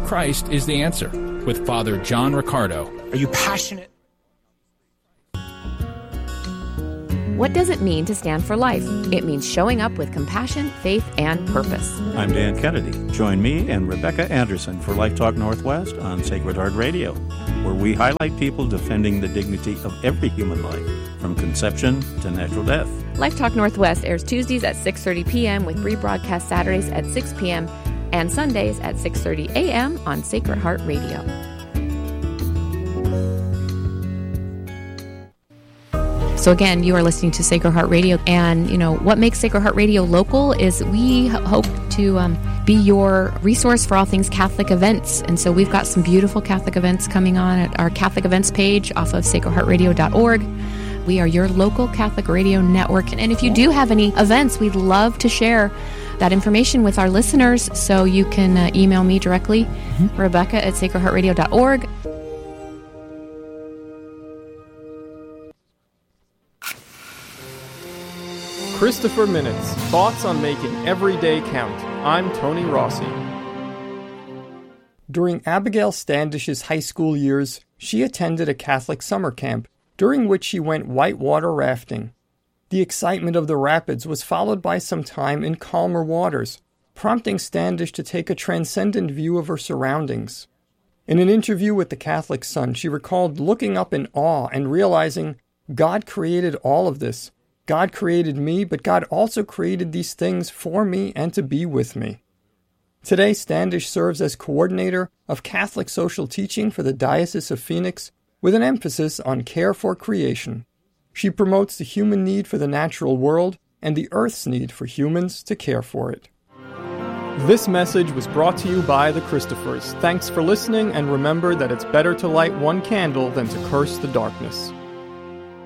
Christ is the answer with Father John Riccardo. Are you passionate? What does it mean to stand for life? It means showing up with compassion, faith, and purpose. I'm Dan Kennedy. Join me and Rebecca Anderson for Life Talk Northwest on Sacred Heart Radio, where we highlight people defending the dignity of every human life, from conception to natural death. Life Talk Northwest airs Tuesdays at 6:30 p.m. with rebroadcast Saturdays at 6 p.m. and Sundays at 6:30 a.m. on Sacred Heart Radio. So again, you are listening to Sacred Heart Radio, and what makes Sacred Heart Radio local is we hope to be your resource for all things Catholic events. And so we've got some beautiful Catholic events coming on at our Catholic events page off of sacredheartradio.org. We are your local Catholic radio network, and if you do have any events, we'd love to share that information with our listeners. So you can email me directly, Rebecca at sacredheartradio.org. Christopher Minutes, thoughts on making every day count. I'm Tony Rossi. During Abigail Standish's high school years, she attended a Catholic summer camp, during which she went whitewater rafting. The excitement of the rapids was followed by some time in calmer waters, prompting Standish to take a transcendent view of her surroundings. In an interview with the Catholic Sun, she recalled looking up in awe and realizing, God created all of this. God created me, but God also created these things for me and to be with me. Today, Standish serves as coordinator of Catholic social teaching for the Diocese of Phoenix, with an emphasis on care for creation. She promotes the human need for the natural world and the Earth's need for humans to care for it. This message was brought to you by the Christophers. Thanks for listening, and remember that it's better to light one candle than to curse the darkness.